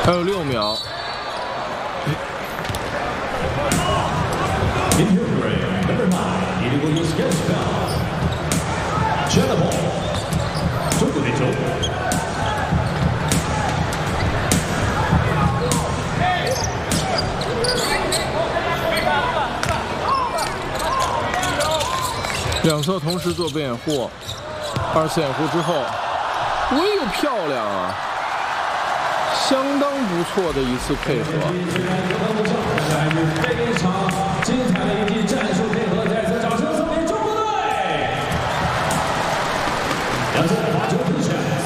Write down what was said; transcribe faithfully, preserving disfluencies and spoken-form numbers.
还有六秒。 中国队球。 两侧同时做边掩护，二次掩护之后，哎呦漂亮啊！相当不错的一次配合。 非常精彩的一记战术配合，再次掌声送给中国队！两次罚球分选。